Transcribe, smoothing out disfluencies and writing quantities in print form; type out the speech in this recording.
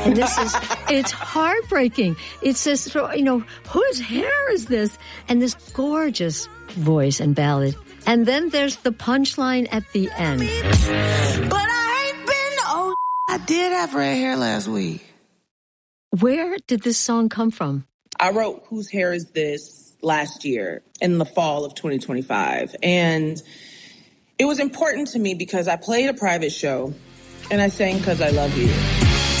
And it's heartbreaking. It says, whose hair is this? And this gorgeous voice and ballad. And then there's the punchline at the end. But I ain't been, I did have red hair last week. Where did this song come from? I wrote Whose Hair Is This last year in the fall of 2025. And it was important to me because I played a private show and I sang Cause I Love You.